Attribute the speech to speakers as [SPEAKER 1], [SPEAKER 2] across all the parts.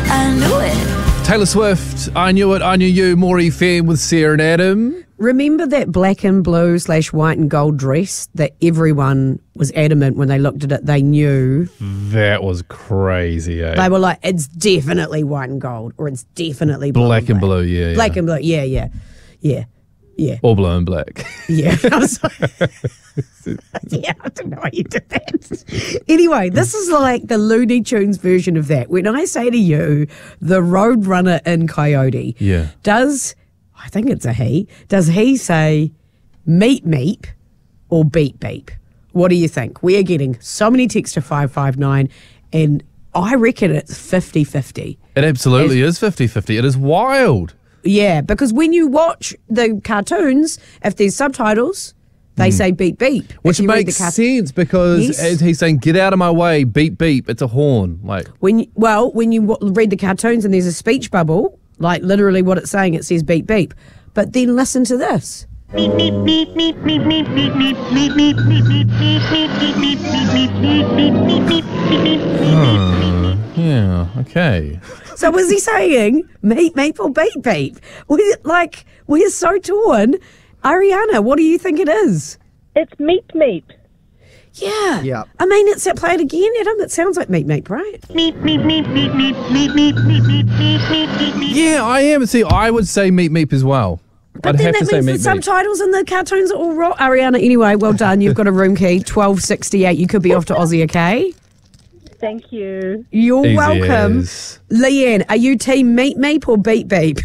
[SPEAKER 1] I knew it.
[SPEAKER 2] Taylor Swift, I Knew It, I Knew You, More FM with Sarah and Adam.
[SPEAKER 3] Remember that black and blue / white and gold dress that everyone was adamant when they looked at it, they knew?
[SPEAKER 2] That was crazy, eh?
[SPEAKER 3] They were like, it's definitely white and gold, or it's definitely
[SPEAKER 2] Black and blue, yeah.
[SPEAKER 3] Black and blue, yeah.
[SPEAKER 2] Or blue and black.
[SPEAKER 3] Yeah. I was like, yeah, I don't know why you did that. Anyway, this is like the Looney Tunes version of that. When I say to you, the Roadrunner in Coyote, I think it's a he, does he say meep meep or beep beep? What do you think? We are getting so many texts to 559, and I reckon it's 50-50.
[SPEAKER 2] It absolutely is 50-50. It is wild.
[SPEAKER 3] Yeah, because when you watch the cartoons, if there's subtitles, they say beep beep.
[SPEAKER 2] Which makes sense because as he's saying, get out of my way, beep beep, it's a horn. Like
[SPEAKER 3] when you read the cartoons and there's a speech bubble, like literally what it's saying, it says beep beep. But then listen to this.
[SPEAKER 1] Beep beep beep beep beep beep beep beep beep beep beep beep beep beep beep beep beep beep beep.
[SPEAKER 2] Yeah, okay.
[SPEAKER 3] So was he saying meep meep or beep beep? We're so torn. Ariana, what do you think it is?
[SPEAKER 4] It's meep meep.
[SPEAKER 3] Yeah.
[SPEAKER 5] Yeah.
[SPEAKER 3] I mean, play it again, Adam. It sounds like meep meep, right?
[SPEAKER 1] Meep meep meep meep meep meep meep meep meep meep meep meep.
[SPEAKER 2] Yeah, I am. See, I would say meep meep as well.
[SPEAKER 3] But then that means the subtitles and the cartoons are all wrong. Ariana, anyway, well done. You've got a room key, 1268. You could be off to Aussie, okay?
[SPEAKER 4] Thank you.
[SPEAKER 3] You're
[SPEAKER 2] Easy
[SPEAKER 3] welcome.
[SPEAKER 2] as.
[SPEAKER 3] Leanne, are you team meep meep or beep beep?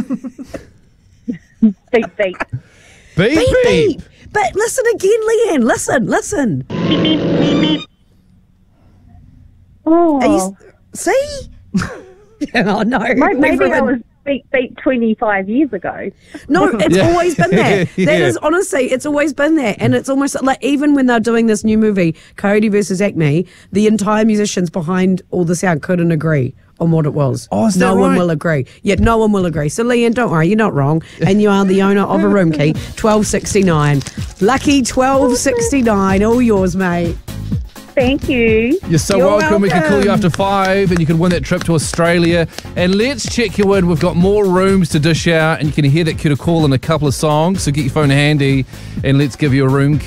[SPEAKER 4] Beep beep.
[SPEAKER 2] Beep
[SPEAKER 3] Beep
[SPEAKER 2] beep.
[SPEAKER 3] beep. But listen again, Leanne. Listen.
[SPEAKER 1] Beep beep beep beep.
[SPEAKER 4] Oh.
[SPEAKER 3] Are you, see? Oh, no.
[SPEAKER 4] Maybe I was beep beep 25 years ago.
[SPEAKER 3] No, it's always been that.
[SPEAKER 2] Yeah.
[SPEAKER 3] That is, honestly, it's always been that. And it's almost like, even when they're doing this new movie, Coyote versus Acme, the entire musicians behind all the sound couldn't agree on what it was.
[SPEAKER 2] Oh, is that
[SPEAKER 3] no one
[SPEAKER 2] right?
[SPEAKER 3] will agree. Yeah, no one will agree. So, Leanne, don't worry, you're not wrong. And you are the owner of a room key, 1269. Lucky 1269, all yours, mate.
[SPEAKER 4] Thank you.
[SPEAKER 2] You're so
[SPEAKER 3] You're
[SPEAKER 2] welcome. We can call you
[SPEAKER 3] welcome.
[SPEAKER 2] after 5 and you can win that trip to Australia. And let's check you in. We've got more rooms to dish out and you can hear that kid call in a couple of songs. So get your phone handy and let's give you a room key.